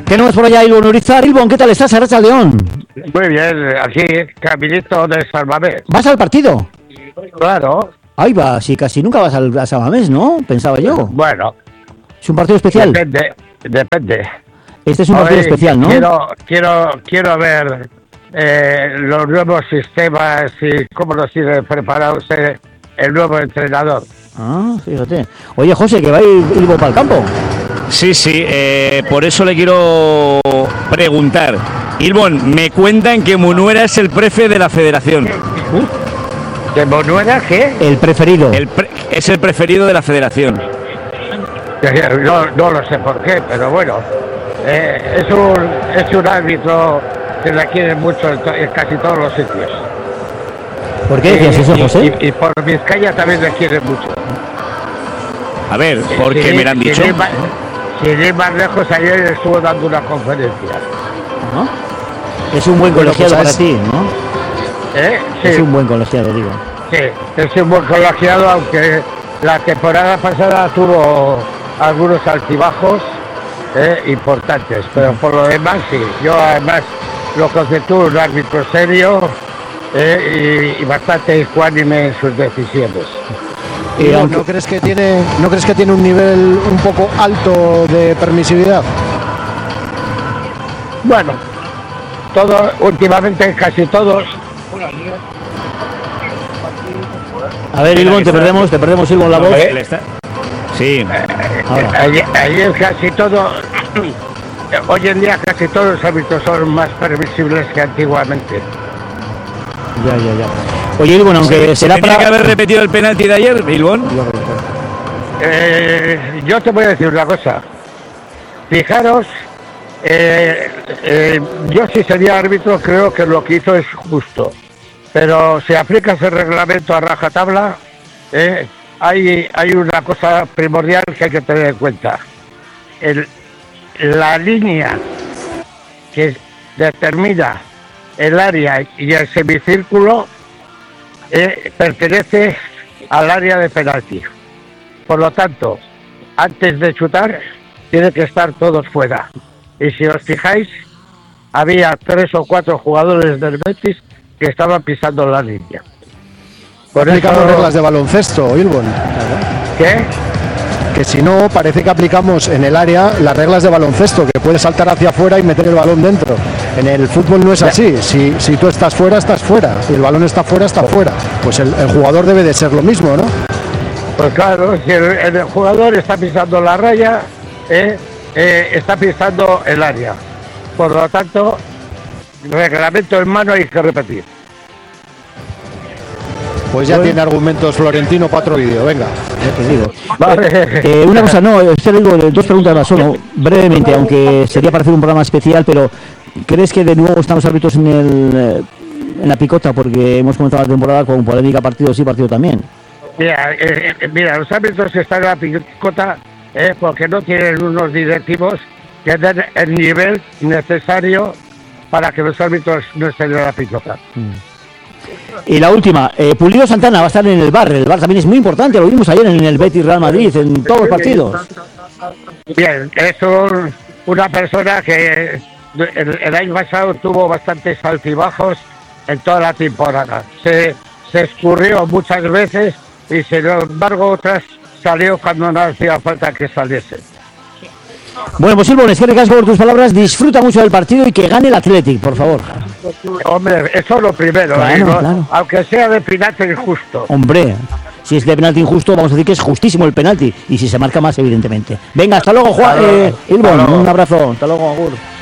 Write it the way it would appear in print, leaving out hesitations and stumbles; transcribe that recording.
Tenemos por allá a Ilbon Urizar. Ilbon, ¿qué tal estás? Arratsaldeon. Muy bien, aquí, caminito de San Mamés. ¿Vas al partido? Claro. Ahí va, si casi nunca vas a San Mamés, ¿no? Pensaba yo. Bueno. ¿Es un partido especial? Depende. Este es un partido especial, ¿no? Quiero ver los nuevos sistemas y cómo nos tiene preparado el nuevo entrenador. Ah, fíjate. Oye, José, que va a ir Ilbon para el campo. Sí, por eso le quiero preguntar. Ilbon, me cuentan que Munuera es el prefe de la federación. ¿De Munuera qué? El preferido. Es el preferido de la federación. No lo sé por qué, pero bueno. Es un árbitro que la quieren mucho en casi todos los sitios. ¿Por qué decías eso, José? Y por Vizcaya también le quieren mucho. A ver, porque me lo han dicho. Sin ir más lejos, ayer estuvo dando una conferencia. ¿No? Es un buen colegiado para ti, ¿no? Sí. Es un buen colegiado, digo. Sí, es un buen colegiado, aunque la temporada pasada tuvo algunos altibajos importantes, pero por lo demás sí. Yo además lo conceptúo un árbitro serio y bastante ecuánime en sus decisiones. ¿No crees que tiene un nivel un poco alto de permisividad? Bueno, últimamente casi todos. A ver, Ilbon, te perdemos Ilbon la voz. Sí. Ayer casi todo. Hoy en día casi todos los árbitros son más permisibles que antiguamente. Ya. Oye, Ilbon, aunque será ¿Tenía que haber repetido el penalti de ayer, Ilbon? Yo te voy a decir una cosa. Fijaros, yo si sería árbitro creo que lo que hizo es justo. Pero si aplicas el reglamento a rajatabla, hay una cosa primordial que hay que tener en cuenta. La línea que determina el área y el semicírculo pertenece al área de penalti. Por lo tanto, antes de chutar, tiene que estar todos fuera. Y si os fijáis, había 3 o 4 jugadores del Betis que estaban pisando la línea. Por aplicamos reglas de baloncesto, Ilbon. ¿Qué? Que si no, parece que aplicamos en el área las reglas de baloncesto, que puedes saltar hacia afuera y meter el balón dentro. En el fútbol no es así. Si tú estás fuera, estás fuera. Si el balón está fuera, está fuera. Pues el jugador debe de ser lo mismo, ¿no? Pues claro, si el jugador está pisando la raya, está pisando el área. Por lo tanto, reglamento en mano hay que repetir. Pues ya tiene argumentos Florentino para otro vídeo, venga. Ya te digo. Vale. Una cosa, te digo, 2 preguntas más solo, brevemente, aunque sería para hacer un programa especial, pero ¿crees que de nuevo están los árbitros en la picota? Porque hemos comenzado la temporada con polémica partido sí, partido también. Mira, los árbitros están en la picota porque no tienen unos directivos que den el nivel necesario para que los árbitros no estén en la picota. Y la última, Pulido Santana va a estar en el VAR también es muy importante, lo vimos ayer en el Betis Real Madrid, en todos los partidos. Bien, es una persona que el año pasado tuvo bastantes altibajos en toda la temporada. Se escurrió muchas veces y sin embargo otras salió cuando no hacía falta que saliese. Bueno, pues Ilbon, es que recasco por tus palabras, disfruta mucho del partido y que gane el Athletic, por favor. Hombre, eso es lo primero, claro. Aunque sea de penalti injusto. Hombre, si es de penalti injusto, vamos a decir que es justísimo el penalti, y si se marca más, evidentemente. Venga, hasta luego, Ilbon, un abrazo, hasta luego, agur.